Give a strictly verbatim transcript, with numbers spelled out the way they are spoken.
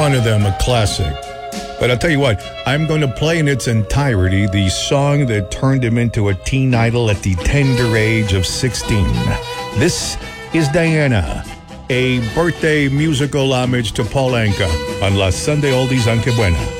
one of them a classic. But I'll tell you what, I'm going to play in its entirety the song that turned him into a teen idol at the tender age of sixteen. This is Diana, a birthday musical homage to Paul Anka on La Sunday Oldies on Que Buena.